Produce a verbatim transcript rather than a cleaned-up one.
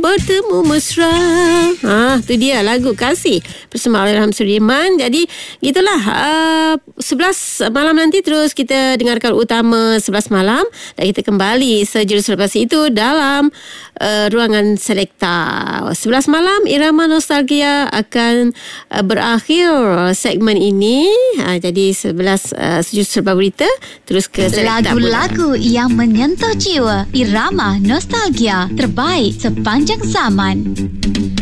bertemu mesra. Ha, tu dia lagu Kasih bersama Ilham Sudirman. Jadi gitulah, uh, sebelas malam nanti terus kita dengarkan utama sebelas malam dan kita kembali sejurus selepas itu dalam uh, ruangan selekta. sebelas malam Irama Nostalgia akan uh, berakhir segmen ini. Ha, jadi sebelas uh, sejurus selepas berita terus ke selekta. Lagu-lagu pula yang menyentuh jiwa. Irama Nostalgia terbaik sepanjang zaman.